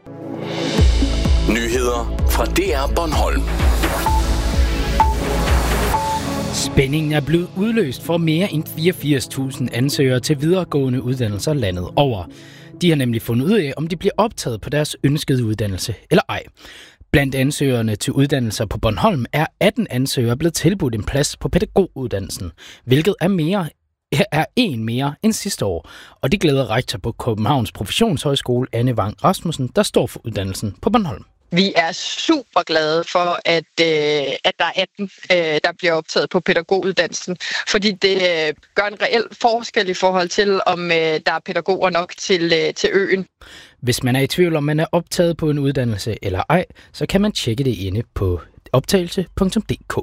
Nyheder fra DR Bornholm. Spændingen er blevet udløst for mere end 84.000 ansøgere til videregående uddannelser landet over. De har nemlig fundet ud af, om de bliver optaget på deres ønskede uddannelse eller ej. Blandt ansøgerne til uddannelser på Bornholm er 18 ansøgere blevet tilbudt en plads på pædagoguddannelsen, hvilket er en mere end sidste år. Og det glæder rektor på Københavns Professionshøjskole, Anne Vang Rasmussen, der står for uddannelsen på Bornholm. Vi er super glade for, at der er 18, der bliver optaget på pædagoguddannelsen, fordi det gør en reel forskel i forhold til, om der er pædagoger nok til øen. Hvis man er i tvivl om man er optaget på en uddannelse eller ej, så kan man tjekke det inde på optagelse.dk.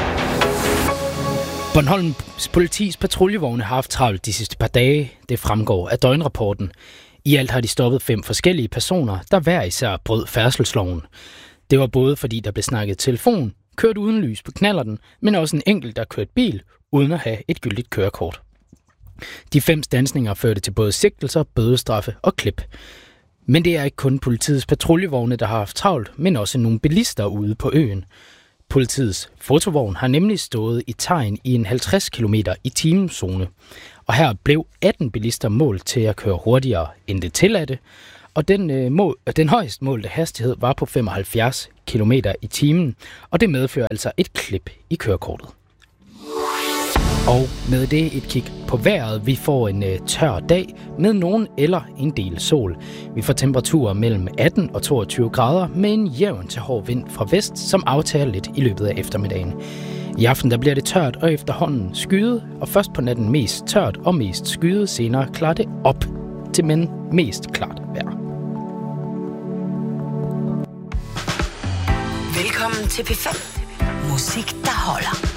Bornholms politis patruljevogne har haft travlt de sidste par dage. Det fremgår af døgnrapporten. I alt har de stoppet 5 forskellige personer, der hver især brød færdselsloven. Det var både fordi der blev snakket telefon, kørt uden lys på knallerten, men også en enkelt, der kørte bil uden at have et gyldigt kørekort. De 5 standsninger førte til både sigtelser, bødestraffe og klip. Men det er ikke kun politiets patruljevogne, der har haft travlt, men også nogle bilister ude på øen. Politiets fotovogn har nemlig stået i tegn i en 50 km i timezone. Og her blev 18 bilister målt til at køre hurtigere end det tilladte, og den højst målte hastighed var på 75 km i timen, og det medfører altså et klip i kørekortet. Og med det et kig på vejret. Vi får en tør dag med nogen eller en del sol. Vi får temperaturer mellem 18 og 22 grader med en jævn til hård vind fra vest, som aftager lidt i løbet af eftermiddagen. I aften der bliver det tørt og efterhånden skyet, og først på natten mest tørt og mest skyet, senere klarer det op til men mest klart vejr. Velkommen til P5. Musik, der holder.